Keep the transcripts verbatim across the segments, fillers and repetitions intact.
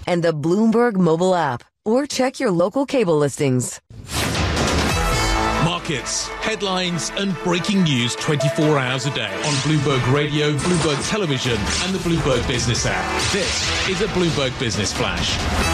and the Bloomberg mobile app, or check your local cable listings. Markets, headlines and breaking news twenty-four hours a day on Bloomberg Radio, Bloomberg Television and the Bloomberg Business app. This is a Bloomberg Business Flash.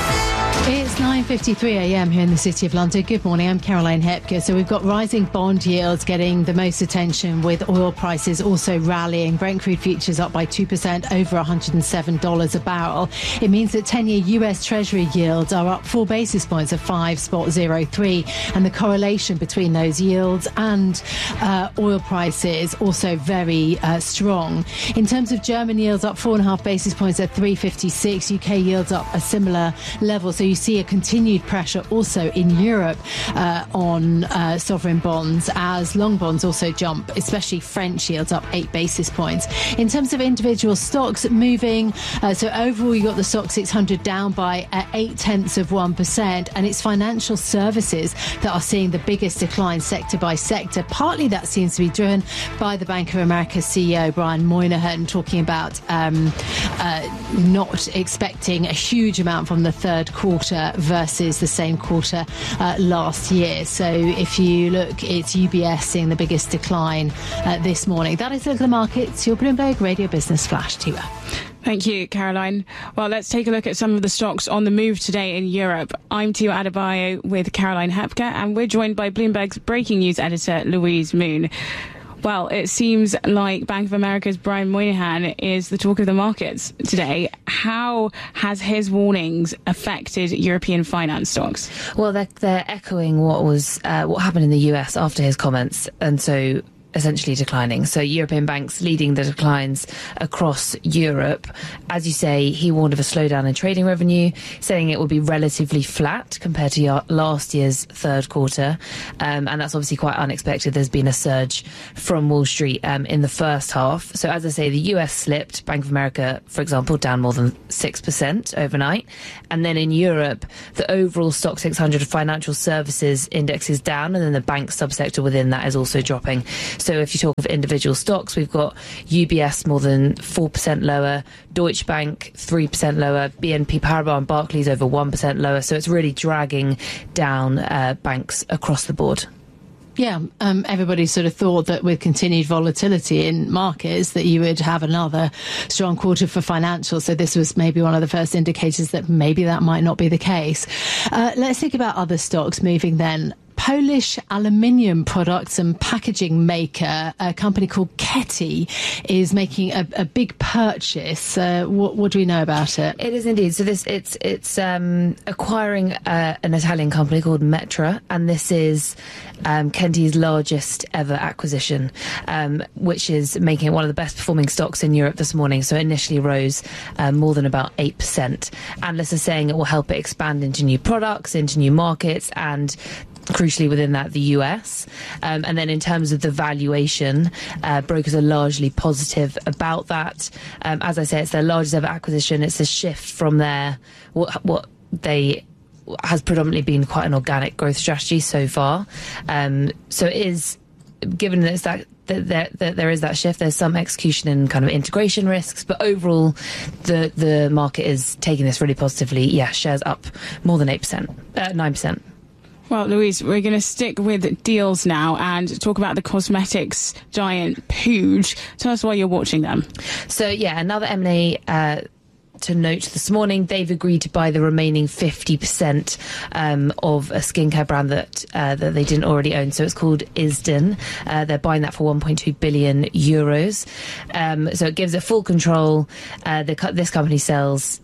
It's nine fifty-three a m here in the City of London. Good morning, I'm Caroline Hepker. So we've got rising bond yields getting the most attention, with oil prices also rallying. Brent crude futures up by two percent, over one hundred seven dollars a barrel. It means that ten-year U S Treasury yields are up four basis points at five point zero three. And the correlation between those yields and uh, oil prices also very uh, strong. In terms of German yields, up four and a half basis points at three fifty-six. U K yields up a similar level. So you see a continued pressure also in Europe uh, on uh, sovereign bonds, as long bonds also jump, especially French yields up eight basis points. In terms of individual stocks moving, uh, so overall you got the stock six hundred down by uh, eight tenths of one percent, and it's financial services that are seeing the biggest decline sector by sector. Partly that seems to be driven by the Bank of America C E O Brian Moynihan talking about um, uh, not expecting a huge amount from the third quarter versus the same quarter uh, last year. So if you look, it's U B S seeing the biggest decline uh, this morning. That is Look at the Markets, your Bloomberg Radio Business Flash. Tiwa. Thank you, Caroline. Well, let's take a look at some of the stocks on the move today in Europe. I'm Tiwa Adebayo with Caroline Hepker, and we're joined by Bloomberg's breaking news editor, Louise Moon. Well, it seems like Bank of America's Brian Moynihan is the talk of the markets today. How has his warnings affected European finance stocks? Well, they're, they're echoing what was uh, what happened in the U S after his comments, and so essentially declining. So European banks leading the declines across Europe. As you say, he warned of a slowdown in trading revenue, saying it will be relatively flat compared to last year's third quarter. Um, and that's obviously quite unexpected. There's been a surge from Wall Street um, in the first half. So as I say, the U S slipped. Bank of America, for example, down more than six percent overnight. And then in Europe, the overall Stoxx six hundred financial services index is down, and then the bank subsector within that is also dropping. So if you talk of individual stocks, we've got U B S more than four percent lower, Deutsche Bank three percent lower, B N P Paribas and Barclays over one percent lower. So it's really dragging down uh, banks across the board. Yeah, um, everybody sort of thought that with continued volatility in markets that you would have another strong quarter for financials. So this was maybe one of the first indicators that maybe that might not be the case. Uh, let's think about other stocks moving then. Polish aluminium products and packaging maker, a company called Keti, is making a, a big purchase. Uh, what, what do we know about it? It is indeed. So this it's it's um, acquiring uh, an Italian company called Metra, and this is um, Keti's largest ever acquisition, um, which is making it one of the best performing stocks in Europe this morning. So it initially rose uh, more than about eight percent. Analysts are saying it will help it expand into new products, into new markets, and crucially within that, the U S. Um, and then in terms of the valuation, uh, brokers are largely positive about that. Um, as I say, it's their largest ever acquisition. It's a shift from their what, what they has predominantly been quite an organic growth strategy so far. Um, so it is, given that it's that That there, that there is that shift, there's some execution and kind of integration risks, but overall the the market is taking this really positively. Yeah, shares up more than eight percent, uh, nine percent. Well, Louise, we're going to stick with deals now and talk about the cosmetics giant Puig. Tell us why you're watching them. So, yeah, another M and A uh, to note this morning. They've agreed to buy the remaining fifty percent um, of a skincare brand that uh, that they didn't already own. So it's called Isden. Uh, they're buying that for one point two billion euros. Um, so it gives it full control. Uh, the, this company sells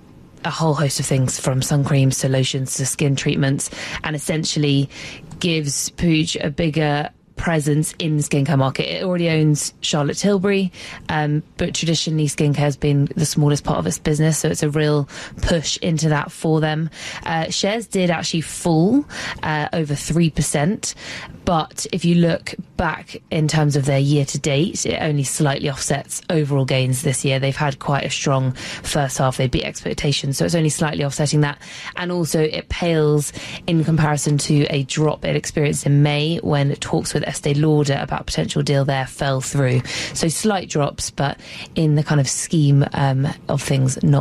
a whole host of things, from sun creams to lotions to skin treatments, and essentially gives Puig a bigger presence in the skincare market. It already owns Charlotte Tilbury, um, but traditionally skincare has been the smallest part of its business, so it's a real push into that for them. Uh, shares did actually fall uh, over three percent, but if you look back in terms of their year to date, it only slightly offsets overall gains this year. They've had quite a strong first half. They beat expectations, so it's only slightly offsetting that. And also it pales in comparison to a drop it experienced in May when talks with Estee Lauder about a potential deal there fell through. So slight drops, but in the kind of scheme um, of things, not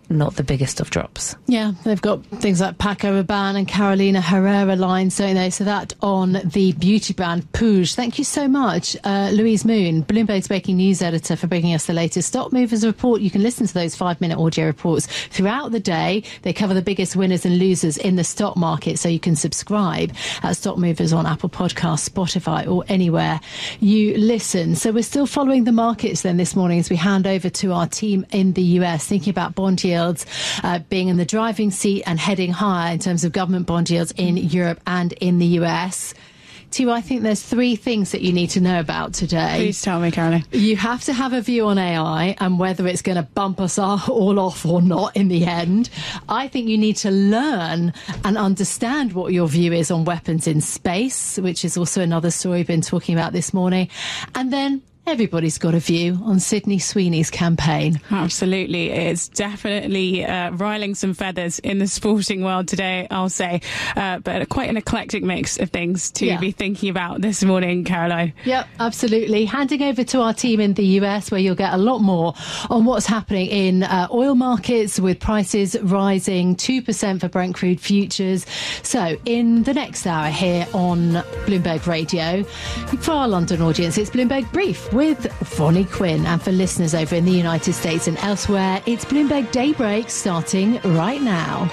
not the biggest of drops. Yeah, they've got things like Paco Rabanne and Carolina Herrera lines, don't they? So that on the beauty brand Puig. Thank you so much, uh, Louise Moon, Bloomberg's breaking news editor, for bringing us the latest Stock Movers report. You can listen to those five-minute audio reports throughout the day. They cover the biggest winners and losers in the stock market, so you can subscribe at Stock Movers on Apple Podcasts, Spotify, or anywhere you listen. So we're still following the markets then this morning as we hand over to our team in the U S, thinking about bond yields uh, being in the driving seat and heading higher in terms of government bond yields in Europe and in the U S. Tiwa, I think there's three things that you need to know about today. Please tell me, Caroline. You have to have a view on A I and whether it's going to bump us all off or not in the end. I think you need to learn and understand what your view is on weapons in space, which is also another story we've been talking about this morning. And then everybody's got a view on Sydney Sweeney's campaign. Absolutely. It's definitely uh, riling some feathers in the sporting world today, I'll say. Uh, but quite an eclectic mix of things to yeah. be thinking about this morning, Caroline. Yep, absolutely. Handing over to our team in the U S, where you'll get a lot more on what's happening in uh, oil markets, with prices rising two percent for Brent crude futures. So in the next hour here on Bloomberg Radio, for our London audience, it's Bloomberg Brief with Vonnie Quinn, and for listeners over in the United States and elsewhere, it's Bloomberg Daybreak starting right now.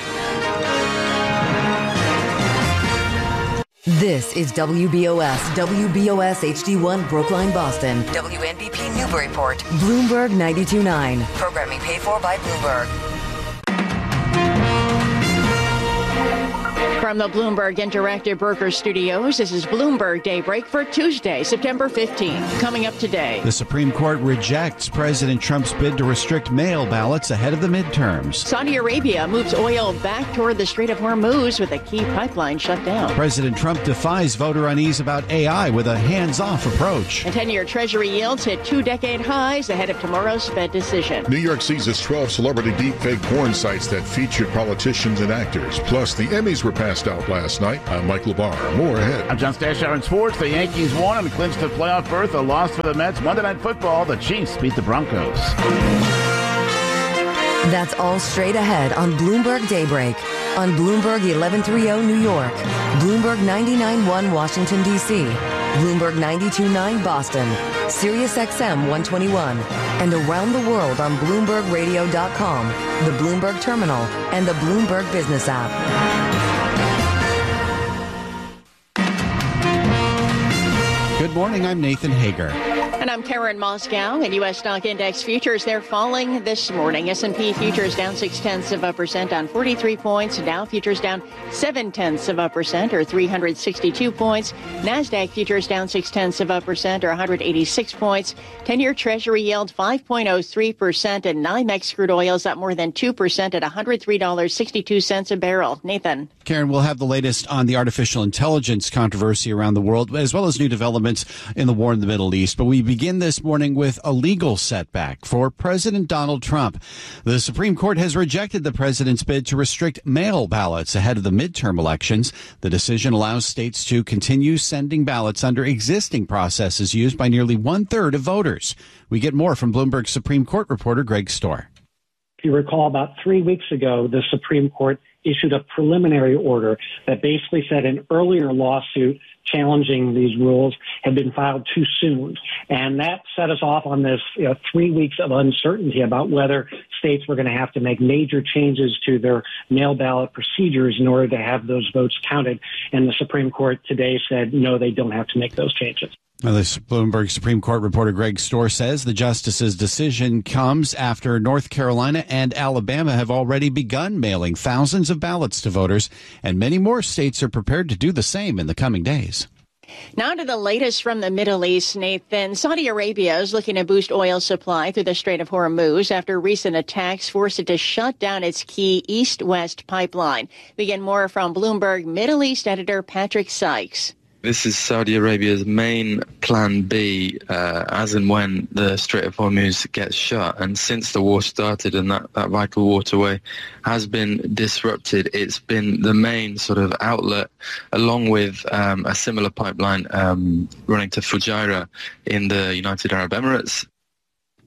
This is W B O S, W B O S H D one Brookline, Boston, W N B P Newburyport, Bloomberg ninety-two point nine. Programming paid for by Bloomberg. From the Bloomberg Interactive Broker Studios, this is Bloomberg Daybreak for Tuesday, September fifteenth. Coming up today. The Supreme Court rejects President Trump's bid to restrict mail ballots ahead of the midterms. Saudi Arabia moves oil back toward the Strait of Hormuz with a key pipeline shut down. President Trump defies voter unease about A I with a hands-off approach. And ten-year Treasury yields hit two-decade highs ahead of tomorrow's Fed decision. New York seizes twelve celebrity deepfake porn sites that featured politicians and actors. Plus, the Emmys were passed out last night. I'm Mike Labar. More ahead. I'm John Stashauer in sports. The Yankees won and clinched the playoff berth. A loss for the Mets. Monday Night Football. The Chiefs beat the Broncos. That's all straight ahead on Bloomberg Daybreak. On Bloomberg eleven thirty New York, Bloomberg ninety-nine point one Washington, D C, Bloomberg ninety-two point nine Boston, Sirius X M one twenty-one, and around the world on Bloomberg Radio dot com, the Bloomberg Terminal, and the Bloomberg Business app. Good morning, I'm Nathan Hager. And I'm Karen Moscow. And U S stock index futures, they're falling this morning. S and P futures down six tenths of a percent on forty-three points. Dow futures down seven tenths of a percent or three hundred sixty-two points. NASDAQ futures down six tenths of a percent or one hundred eighty-six points. ten-year Treasury yield five point oh three percent, and NYMEX crude oil's up more than two percent at one hundred three dollars and sixty-two cents a barrel. Nathan. Karen, we'll have the latest on the artificial intelligence controversy around the world, as well as new developments in the war in the Middle East. But we begin this morning with a legal setback for President Donald Trump. The Supreme Court has rejected the president's bid to restrict mail ballots ahead of the midterm elections. The decision allows states to continue sending ballots under existing processes used by nearly one-third of voters. We get more from Bloomberg Supreme Court reporter Greg Storr. If you recall, about three weeks ago, the Supreme Court issued a preliminary order that basically said an earlier lawsuit challenging these rules had been filed too soon. And that set us off on this you know, three weeks of uncertainty about whether states were going to have to make major changes to their mail ballot procedures in order to have those votes counted. And the Supreme Court today said, no, they don't have to make those changes. Now, this Bloomberg Supreme Court reporter Greg Storr says the justice's decision comes after North Carolina and Alabama have already begun mailing thousands of ballots to voters, and many more states are prepared to do the same in the coming days. Now to the latest from the Middle East, Nathan. Saudi Arabia is looking to boost oil supply through the Strait of Hormuz after recent attacks forced it to shut down its key east-west pipeline. We get more from Bloomberg Middle East editor Patrick Sykes. This is Saudi Arabia's main plan B uh, as and when the Strait of Hormuz gets shut. And since the war started and that, that vital waterway has been disrupted, it's been the main sort of outlet, along with um, a similar pipeline um, running to Fujairah in the United Arab Emirates.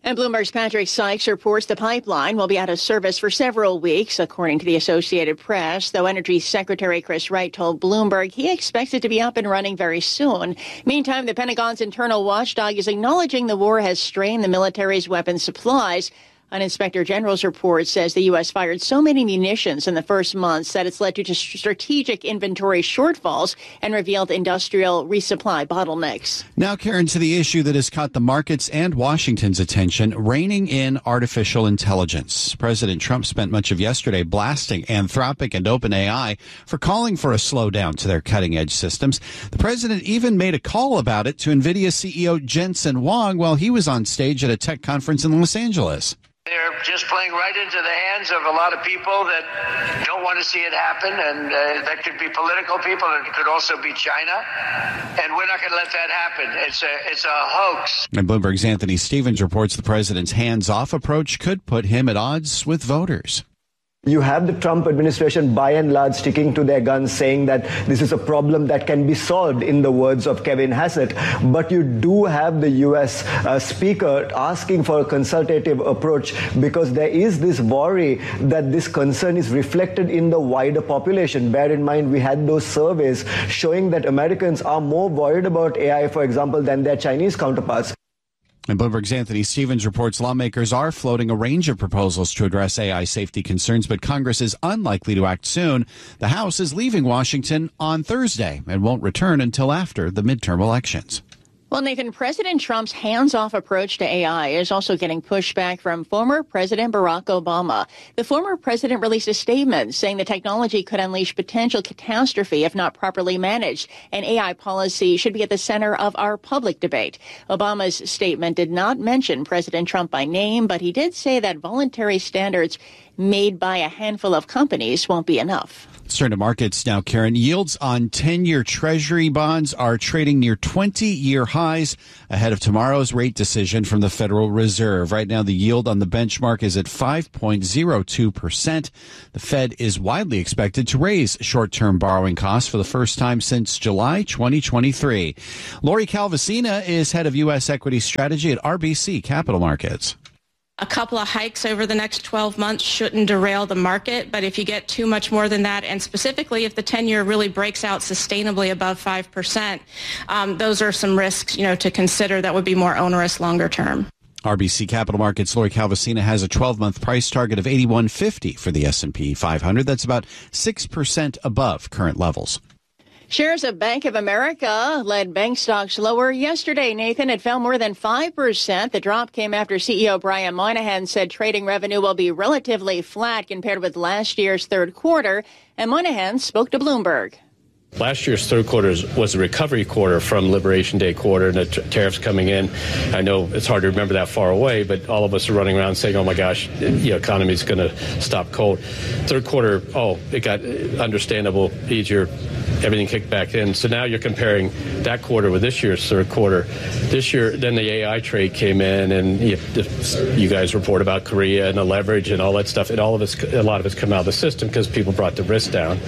And Bloomberg's Patrick Sykes reports the pipeline will be out of service for several weeks, according to the Associated Press, though Energy Secretary Chris Wright told Bloomberg he expects it to be up and running very soon. Meantime, the Pentagon's internal watchdog is acknowledging the war has strained the military's weapons supplies. An inspector general's report says the U S fired so many munitions in the first months that it's led to strategic inventory shortfalls and revealed industrial resupply bottlenecks. Now, Karen, to the issue that has caught the markets and Washington's attention, reining in artificial intelligence. President Trump spent much of yesterday blasting Anthropic and OpenAI for calling for a slowdown to their cutting-edge systems. The president even made a call about it to NVIDIA C E O Jensen Huang while he was on stage at a tech conference in Los Angeles. They're just playing right into the hands of a lot of people that don't want to see it happen, and uh, that could be political people, and it could also be China, and we're not going to let that happen. It's a it's a hoax. And Bloomberg's Anthony Stevens reports the president's hands-off approach could put him at odds with voters. You have the Trump administration, by and large, sticking to their guns, saying that this is a problem that can be solved, in the words of Kevin Hassett. But you do have the U S uh, speaker asking for a consultative approach because there is this worry that this concern is reflected in the wider population. Bear in mind, we had those surveys showing that Americans are more worried about A I, for example, than their Chinese counterparts. And Bloomberg's Anthony Stevens reports lawmakers are floating a range of proposals to address A I safety concerns, but Congress is unlikely to act soon. The House is leaving Washington on Thursday and won't return until after the midterm elections. Well, Nathan, President Trump's hands-off approach to A I is also getting pushback from former President Barack Obama. The former president released a statement saying the technology could unleash potential catastrophe if not properly managed, and A I policy should be at the center of our public debate. Obama's statement did not mention President Trump by name, but he did say that voluntary standards made by a handful of companies won't be enough. Let's turn to markets now, Karen. Yields on ten-year Treasury bonds are trading near twenty-year highs ahead of tomorrow's rate decision from the Federal Reserve. Right now, the yield on the benchmark is at five point zero two percent. The Fed is widely expected to raise short-term borrowing costs for the first time since July twenty twenty-three. Lori Calvasina is head of U S equity strategy at R B C Capital Markets. A couple of hikes over the next twelve months shouldn't derail the market, but if you get too much more than that, and specifically if the ten-year really breaks out sustainably above five percent, um, those are some risks, you know, to consider that would be more onerous longer term. R B C Capital Markets' Lori Calvasina has a twelve-month price target of eighty-one fifty for the S and P five hundred. That's about six percent above current levels. Shares of Bank of America led bank stocks lower yesterday. Nathan, it fell more than five percent. The drop came after C E O Brian Moynihan said trading revenue will be relatively flat compared with last year's third quarter. And Moynihan spoke to Bloomberg. Last year's third quarter was a recovery quarter from Liberation Day quarter, and the t- tariffs coming in. I know it's hard to remember that far away, but all of us are running around saying, oh, my gosh, the economy is going to stop cold. Third quarter, oh, it got understandable, easier. Everything kicked back in. So now you're comparing that quarter with this year's third quarter. This year, then the A I trade came in, and you, you guys report about Korea and the leverage and all that stuff. And all of it's, a lot of it's come out of the system because people brought the risk down.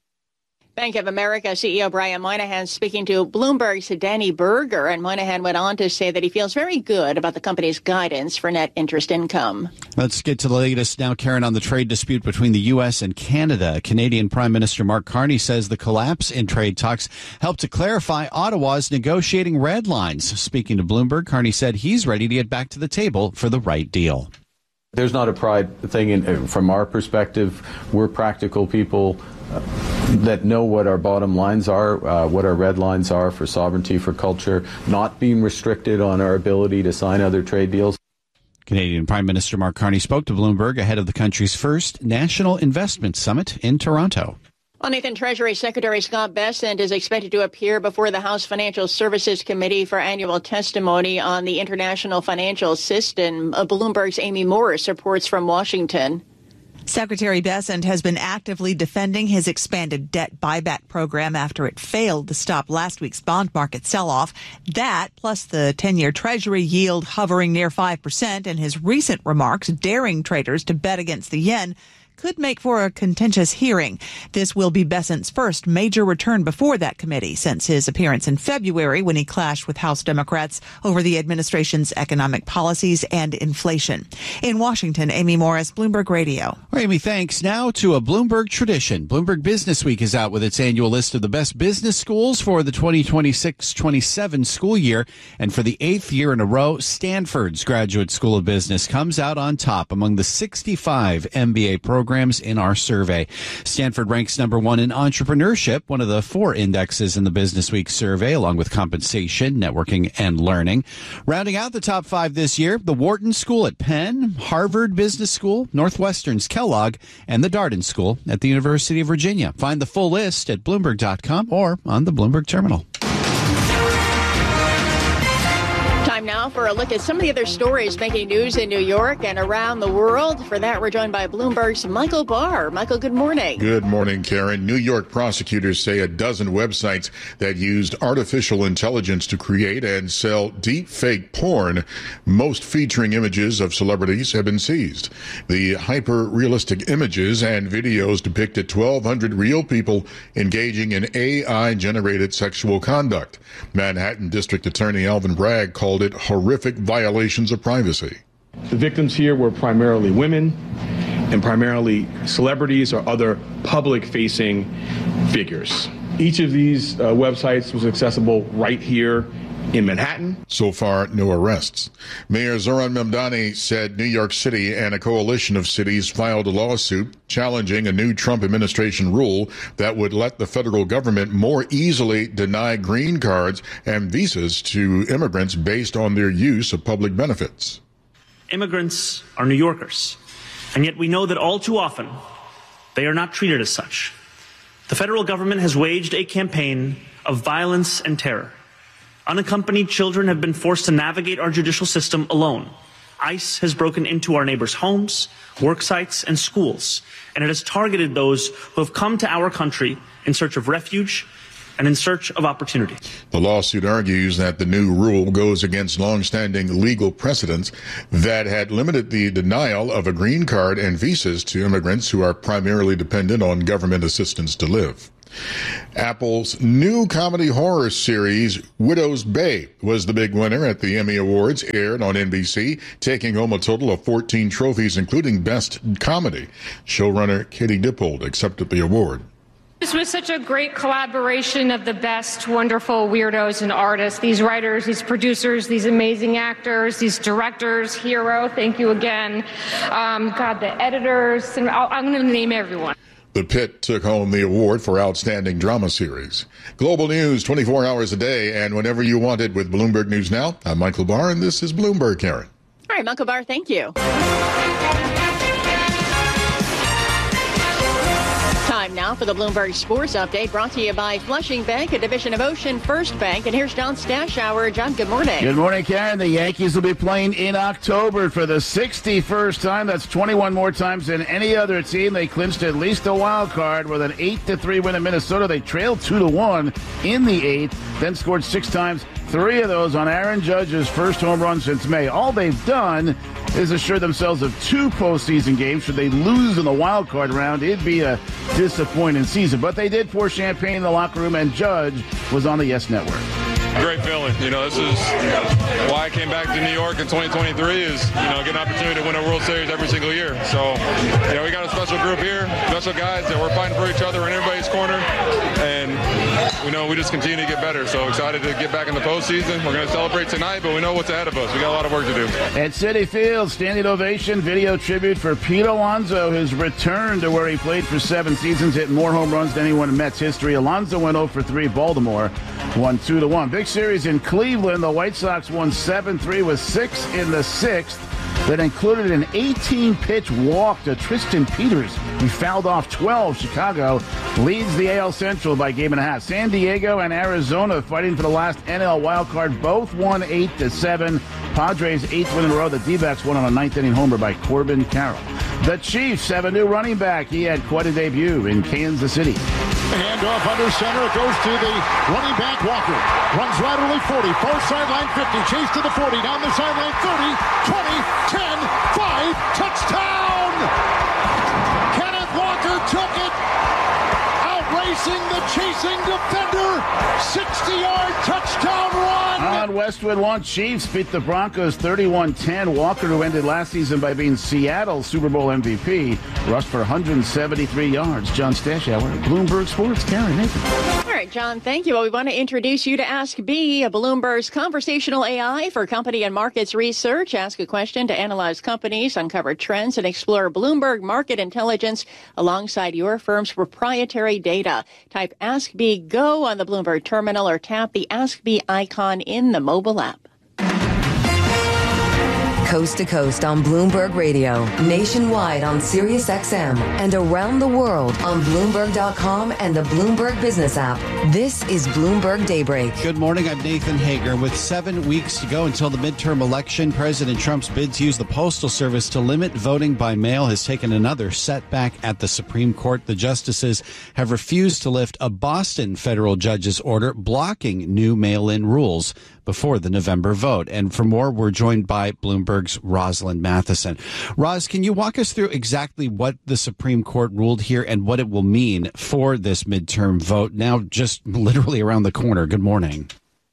Bank of America C E O Brian Moynihan speaking to Bloomberg's Danny Berger, and Moynihan went on to say that he feels very good about the company's guidance for net interest income. Let's get to the latest now, Karen, on the trade dispute between the U S and Canada. Canadian Prime Minister Mark Carney says the collapse in trade talks helped to clarify Ottawa's negotiating red lines. Speaking to Bloomberg, Carney said he's ready to get back to the table for the right deal. There's not a pride thing in, from our perspective. We're practical people uh, that know what our bottom lines are, uh, what our red lines are for sovereignty, for culture, not being restricted on our ability to sign other trade deals. Canadian Prime Minister Mark Carney spoke to Bloomberg ahead of the country's first National Investment Summit in Toronto. Well, Nathan, Treasury Secretary Scott Bessent is expected to appear before the House Financial Services Committee for annual testimony on the international financial system. Uh, Bloomberg's Amy Morris reports from Washington. Secretary Bessent has been actively defending his expanded debt buyback program after it failed to stop last week's bond market sell-off. That, plus the ten-year Treasury yield hovering near five percent, and his recent remarks daring traders to bet against the yen, could make for a contentious hearing. This will be Bessent's first major return before that committee since his appearance in February when he clashed with House Democrats over the administration's economic policies and inflation. In Washington, Amy Morris, Bloomberg Radio. Well, Amy, thanks. Now to a Bloomberg tradition. Bloomberg Business Week is out with its annual list of the best business schools for the twenty twenty-six twenty-seven school year. And for the eighth year in a row, Stanford's Graduate School of Business comes out on top among the sixty-five M B A programs in our survey. Stanford ranks number one in entrepreneurship, one of the four indexes in the Business Week survey, along with compensation, networking, and learning. Rounding out the top five this year, the Wharton School at Penn, Harvard Business School, Northwestern's Kellogg, and the Darden School at the University of Virginia. Find the full list at Bloomberg dot com or on the Bloomberg Terminal. Time now for a look at some of the other stories making news in New York and around the world. For that, we're joined by Bloomberg's Michael Barr. Michael, good morning. Good morning, Karen. New York prosecutors say a dozen websites that used artificial intelligence to create and sell deep fake porn, most featuring images of celebrities, have been seized. The hyper-realistic images and videos depicted twelve hundred real people engaging in A I-generated sexual conduct. Manhattan District Attorney Alvin Bragg called it horrific violations of privacy. The victims here were primarily women and primarily celebrities or other public-facing figures. Each of these uh, websites was accessible right here in Manhattan. So far, no arrests. Mayor Zoran Mamdani said New York City and a coalition of cities filed a lawsuit challenging a new Trump administration rule that would let the federal government more easily deny green cards and visas to immigrants based on their use of public benefits. Immigrants are New Yorkers, and yet we know that all too often they are not treated as such. The federal government has waged a campaign of violence and terror. Unaccompanied children have been forced to navigate our judicial system alone. ICE has broken into our neighbors' homes, work sites, and schools, and it has targeted those who have come to our country in search of refuge and in search of opportunity. The lawsuit argues that the new rule goes against longstanding legal precedents that had limited the denial of a green card and visas to immigrants who are primarily dependent on government assistance to live. Apple's new comedy horror series, Widow's Bay, was the big winner at the Emmy Awards, aired on N B C, taking home a total of fourteen trophies, including Best Comedy. Showrunner Katie Dippold accepted the award. This was such a great collaboration of the best, wonderful weirdos and artists, these writers, these producers, these amazing actors, these directors, Hero, thank you again. Um, God, the editors, and I'm going to name everyone. The Pit took home the award for Outstanding Drama Series. Global news twenty-four hours a day and whenever you want it with Bloomberg News Now. I'm Michael Barr, and this is Bloomberg, Karen. All right, Michael Barr, thank you. Time now for the Bloomberg Sports Update, brought to you by Flushing Bank, a division of Ocean First Bank. And here's John Stashower. John, good morning. Good morning, Karen. The Yankees will be playing in October for the sixty-first time. That's twenty-one more times than any other team. They clinched at least a wild card with an eight to three win in Minnesota. They trailed two to one in the eighth, then scored six times. Three of those on Aaron Judge's first home run since May. All they've done is assure themselves of two postseason games. Should they lose in the wild card round, it'd be a disappointing season. But they did pour champagne in the locker room, and Judge was on the Yes Network. Great feeling. You know, this is why I came back to New York in twenty twenty-three is, you know, get an opportunity to win a World Series every single year. So, you know, we got a special group here, special guys that we're fighting for each other in everybody's corner. And, we know we just continue to get better. So excited to get back in the postseason. We're going to celebrate tonight, but we know what's ahead of us. We got a lot of work to do. At Citi Field, standing ovation, video tribute for Pete Alonso, his return to where he played for seven seasons, hit more home runs than anyone in Mets history. Alonso went oh for three. Baltimore won two to one. Big series in Cleveland. The White Sox won seven three with six in the sixth. That included an eighteen-pitch walk to Tristan Peters. He fouled off twelve. Chicago leads the A L Central by a game and a half. San Diego and Arizona fighting for the last N L wildcard. Both won eight to seven. Padres' eighth win in a row. The D-backs won on a ninth-inning homer by Corbin Carroll. The Chiefs have a new running back. He had quite a debut in Kansas City. Handoff under center. It goes to the running back, Walker. Runs laterally forty. Far sideline fifty. Chase to the forty. Down the sideline thirty. twenty. ten. five. Touchdown! missing the chasing defender. sixty-yard touchdown run. On Westwood One, Chiefs beat the Broncos thirty-one ten. Walker, who ended last season by being Seattle's Super Bowl M V P, rushed for one hundred seventy-three yards. John Stashauer, Bloomberg Sports. Karen, Nathan. All right, John, thank you. Well, we want to introduce you to Ask B, Bloomberg's conversational A I for company and markets research. Ask a question to analyze companies, uncover trends, and explore Bloomberg market intelligence alongside your firm's proprietary data. Type Ask B Go on the Bloomberg terminal or tap the Ask B icon in the mobile app. Coast to coast on Bloomberg Radio, nationwide on Sirius X M, and around the world on Bloomberg dot com and the Bloomberg Business app. This is Bloomberg Daybreak. Good morning. I'm Nathan Hager. With seven weeks to go until the midterm election, President Trump's bid to use the Postal Service to limit voting by mail has taken another setback at the Supreme Court. The justices have refused to lift a Boston federal judge's order blocking new mail-in rules before the November vote. And for more, we're joined by Bloomberg's Rosalind Matheson. Roz, can you walk us through exactly what the Supreme Court ruled here and what it will mean for this midterm vote now just literally around the corner? Good morning.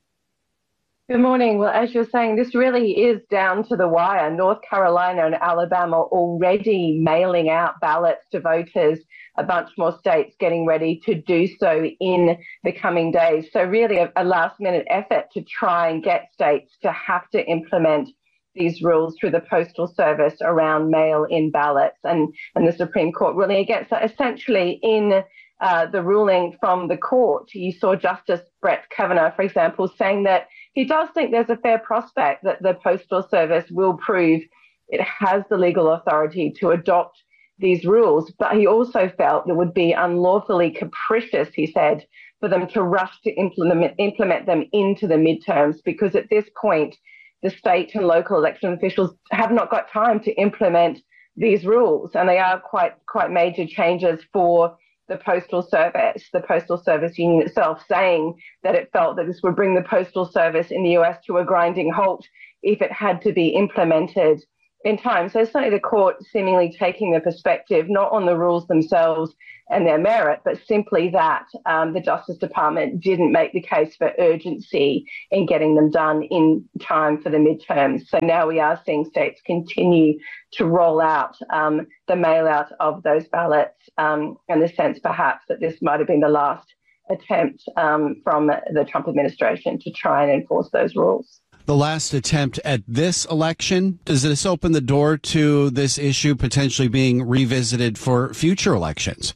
Good morning. Well, as you're saying, this really is down to the wire. North Carolina and Alabama already mailing out ballots to voters, a bunch more states getting ready to do so in the coming days. So really a, a last-minute effort to try and get states to have to implement these rules through the Postal Service around mail-in ballots. And, and the Supreme Court ruling against that. Essentially, in uh, the ruling from the court, you saw Justice Brett Kavanaugh, for example, saying that he does think there's a fair prospect that the Postal Service will prove it has the legal authority to adopt these rules, but he also felt it would be unlawfully capricious, he said, for them to rush to implement, implement them into the midterms, because at this point, the state and local election officials have not got time to implement these rules, and they are quite quite major changes for the Postal Service. The Postal Service Union itself saying that it felt that this would bring the Postal Service in the U S to a grinding halt if it had to be implemented in time. So certainly the court seemingly taking the perspective not on the rules themselves and their merit, but simply that um, the Justice Department didn't make the case for urgency in getting them done in time for the midterms. So now we are seeing states continue to roll out um, the mail out of those ballots, um, and the sense perhaps that this might have been the last attempt um, from the Trump administration to try and enforce those rules. The last attempt at this election, does this open the door to this issue potentially being revisited for future elections?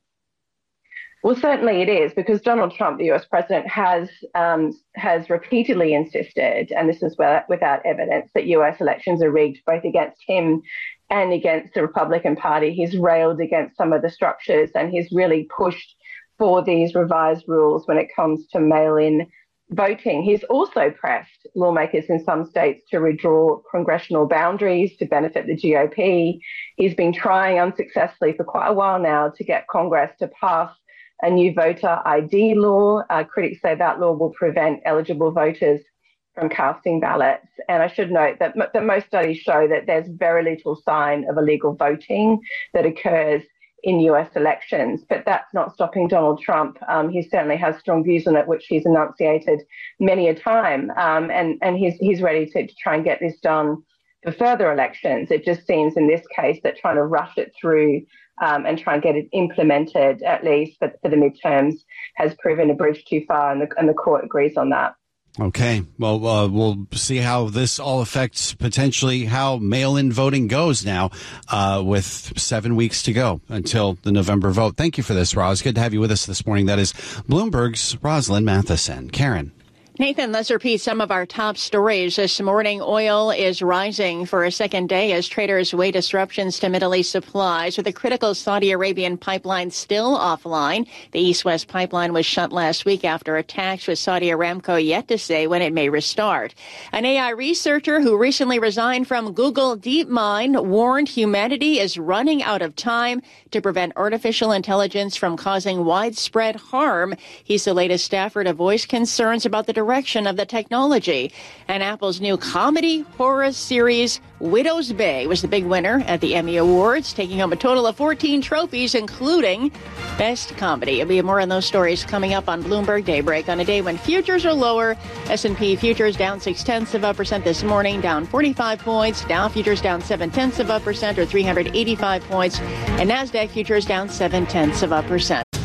Well, certainly it is, because Donald Trump, the U S president, has um, has repeatedly insisted, and this is without evidence, that U S elections are rigged both against him and against the Republican Party. He's railed against some of the structures, and he's really pushed for these revised rules when it comes to mail-in voting. He's also pressed lawmakers in some states to redraw congressional boundaries to benefit the G O P. He's been trying unsuccessfully for quite a while now to get Congress to pass a new voter I D law. Uh, critics say that law will prevent eligible voters from casting ballots. And I should note that, m- that most studies show that there's very little sign of illegal voting that occurs in U S elections, but that's not stopping Donald Trump. Um, he certainly has strong views on it, which he's enunciated many a time, um, and, and he's, he's ready to, to try and get this done for further elections. It just seems in this case that trying to rush it through um, and try and get it implemented, at least for, for the midterms, has proven a bridge too far, and the, and the court agrees on that. Okay. Well, uh, we'll see how this all affects potentially how mail-in voting goes now uh, with seven weeks to go until the November vote. Thank you for this, Roz. Good to have you with us this morning. That is Bloomberg's Rosalind Matheson. Karen. Nathan, let's repeat some of our top stories. This morning, oil is rising for a second day as traders weigh disruptions to Middle East supplies, with the critical Saudi Arabian pipeline still offline. The East-West pipeline was shut last week after attacks, with Saudi Aramco yet to say when it may restart. An A I researcher who recently resigned from Google DeepMind warned humanity is running out of time to prevent artificial intelligence from causing widespread harm. He's the latest staffer to voice concerns about the direction of the technology. And Apple's new comedy horror series, Widow's Bay, was the big winner at the Emmy Awards, taking home a total of fourteen trophies, including Best Comedy. There'll be more on those stories coming up on Bloomberg Daybreak on a day when futures are lower. S and P futures down six-tenths of a percent this morning, down forty-five points. Dow futures down seven-tenths of a percent, or three hundred eighty-five points. And NASDAQ futures down seven-tenths of a percent.